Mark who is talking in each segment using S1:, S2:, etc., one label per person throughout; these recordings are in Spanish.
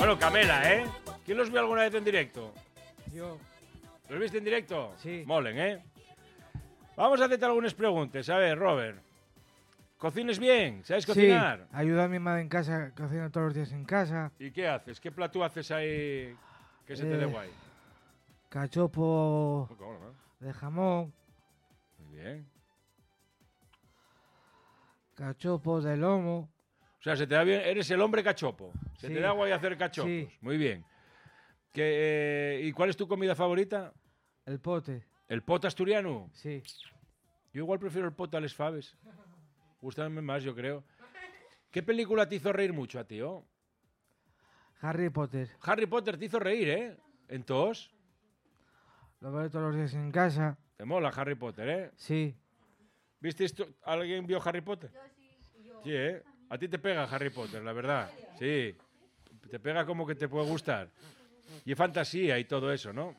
S1: Bueno, Camela, ¿eh? ¿Quién los vio alguna vez en directo?
S2: Yo.
S1: ¿Los viste en directo?
S2: Sí.
S1: Molen, ¿eh? Vamos a hacerte algunas preguntas. A ver, Robert. ¿Cocines bien? ¿Sabes cocinar?
S2: Sí, ayudo a mi madre en casa, cocino todos los días en casa.
S1: ¿Y qué haces? ¿Qué plato haces ahí que se te dé guay?
S2: Cachopo
S1: ¿Cómo no?
S2: de jamón,
S1: Muy bien.
S2: cachopo de lomo.
S1: O sea, se te da bien, eres el hombre cachopo. Se
S2: Sí.
S1: te da guay hacer cachopos.
S2: Sí.
S1: Muy bien. ¿Y cuál es tu comida favorita?
S2: El pote,
S1: ¿El pot asturiano?
S2: sí.
S1: Yo igual prefiero el pot a les faves. Gustan más, yo creo. ¿Qué película te hizo reír mucho a ti, oh?
S2: Harry Potter,
S1: Harry Potter te hizo reír, ¿eh? ¿Entonces?
S2: lo veo todos los días en casa.
S1: Te mola Harry Potter, ¿eh?
S2: Sí,
S1: ¿Viste esto? ¿Alguien vio Harry Potter? Sí, ¿eh? A ti te pega Harry Potter, la verdad. Sí. Te pega como que te puede gustar. Y fantasía y todo eso, ¿no?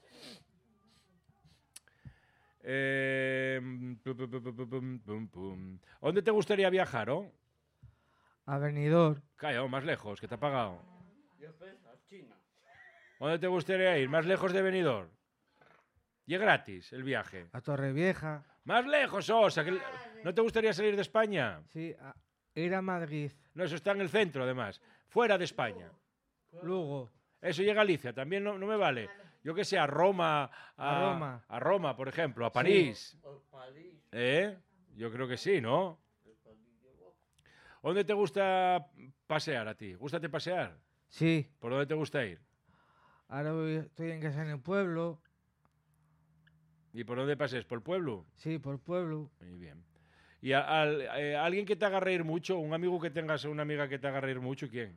S1: ¿Dónde te gustaría viajar, oh?
S2: a Benidorm,
S1: Calla, más lejos, que te ha pagado.
S3: Yo pensaba, China.
S1: ¿Dónde te gustaría ir? ¿Más lejos de Benidorm? Y es gratis el viaje.
S2: a Torrevieja,
S1: ¡Más lejos, Osa! Que ¿no te gustaría salir de España?
S2: sí, ir a Madrid,
S1: No, eso está en el centro, además. Fuera de España.
S2: Lugo,
S1: Eso y a Galicia, también no me vale. Yo que sé, a Roma,
S2: A Roma.
S1: a Roma, por ejemplo, a París.
S3: O París.
S1: ¿Eh? Yo creo que sí, ¿no? ¿Dónde te gusta pasear a ti? ¿Gústate pasear?
S2: sí.
S1: ¿Por dónde te gusta ir?
S2: Ahora estoy en casa en el pueblo,
S1: ¿Y por dónde paseas? ¿Por el pueblo?
S2: sí, por pueblo.
S1: Muy bien. ¿Y alguien que te haga reír mucho? ¿Un amigo que tengas o una amiga que te haga reír mucho? ¿Quién?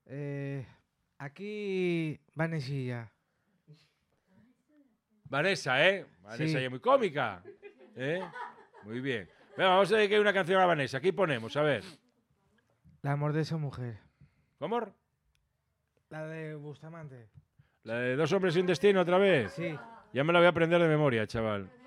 S2: Aquí, Vanesilla.
S1: Vanessa, ¿eh? Vanessa
S2: Sí.
S1: ya es muy cómica. ¿Eh? Muy bien. Venga, vamos a dedicar una canción a Vanessa. Aquí ponemos, a ver.
S2: El amor de esa mujer.
S1: ¿Cómo?
S2: La de Bustamante.
S1: ¿La de Dos hombres y un destino otra vez?
S2: Sí.
S1: Ya me la voy a aprender de memoria, chaval.